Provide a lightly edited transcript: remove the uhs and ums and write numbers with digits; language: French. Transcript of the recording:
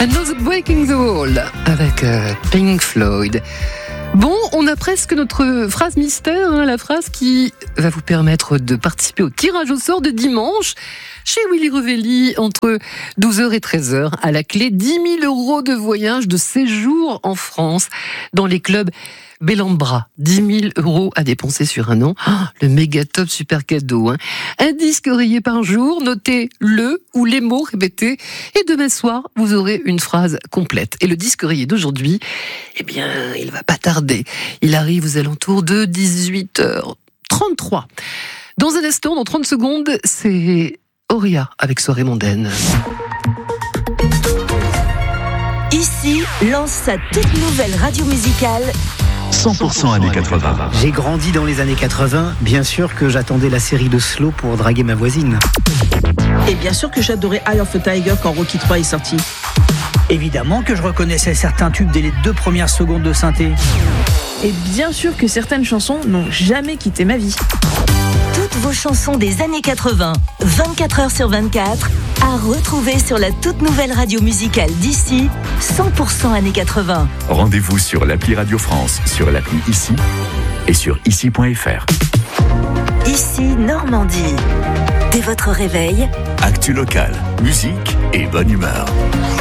Another Breaking the Wall avec Pink Floyd. Bon, on a presque notre phrase mystère, la phrase qui va vous permettre de participer au tirage au sort de dimanche chez Willy Revelli entre 12h et 13h. À la clé, 10 000 € de voyage, de séjour en France dans les clubs Bellambra. 10 000 € à dépenser sur un an. Le méga top super cadeau. Un disque rayé par jour, notez le ou les mots répétés. Et demain soir, vous aurez une phrase complète. Et le disque rayé d'aujourd'hui, eh bien, il va pas tarder. Il arrive aux alentours de 18h33. Dans un instant, dans 30 secondes, c'est Auria avec Soirée mondaine. Ici lance sa toute nouvelle radio musicale 100% années 80. J'ai grandi dans les années 80, bien sûr que j'attendais la série de Slow pour draguer ma voisine. Et bien sûr que j'adorais Eye of a Tiger quand Rocky 3 est sorti. Évidemment que je reconnaissais certains tubes dès les 2 premières secondes de synthé. Et bien sûr que certaines chansons n'ont jamais quitté ma vie. Toutes vos chansons des années 80, 24 heures sur 24, à retrouver sur la toute nouvelle radio musicale d'ici, 100% années 80. Rendez-vous sur l'appli Radio France, sur l'appli Ici et sur ici.fr. Ici, Normandie. Dès votre réveil, Actu local, musique et bonne humeur.